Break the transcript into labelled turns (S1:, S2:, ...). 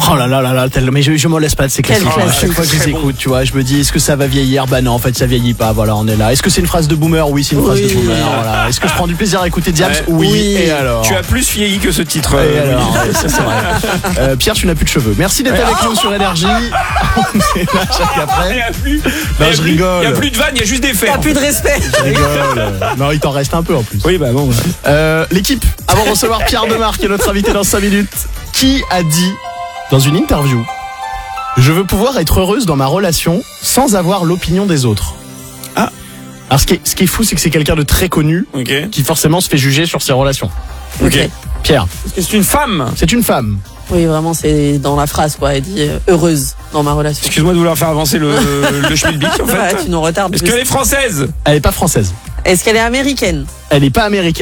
S1: Oh là là là là, mais je m'en laisse pas de ces classiques. À chaque fois que je les écoute, tu vois, je me dis, est-ce que ça va vieillir? Bah non, en fait, ça vieillit pas. Voilà, on est là. Est-ce que c'est une phrase de boomer? Oui, c'est une phrase de boomer. Voilà. Est-ce que je prends du plaisir à écouter Diams? Oui. Et alors?
S2: Tu as plus vieilli que ce titre.
S1: Et alors, ça c'est vrai. Pierre, tu n'as plus de cheveux. Merci d'être avec nous sur Énergie. On est là chaque après.
S2: Il n'y a plus.
S1: Non, je rigole.
S2: Il n'y a plus de vanne, il y a juste des faits.
S3: Il n'y a plus de respect.
S1: Je rigole. Non, il t'en reste un peu en plus.
S2: Oui, bah bon.
S1: L'équipe, avant de recevoir Pierre Demar, qui est notre invité dans 5 minutes, qui a dit dans une interview: je veux pouvoir être heureuse dans ma relation sans avoir l'opinion des autres.
S2: Ah.
S1: Alors ce qui est fou, c'est que c'est quelqu'un de très connu qui forcément se fait juger sur ses relations.
S2: Ok.
S1: Pierre.
S2: Est-ce que c'est une femme?
S1: C'est une femme.
S3: Oui, vraiment, c'est dans la phrase, quoi. Elle dit heureuse dans ma relation.
S2: Excuse-moi de vouloir faire avancer le schmilblick, en fait.
S3: Ouais, tu nous retardes.
S2: Est-ce qu'elle est française?
S1: Elle est pas française.
S3: Est-ce qu'elle est américaine?
S1: Elle est pas américaine.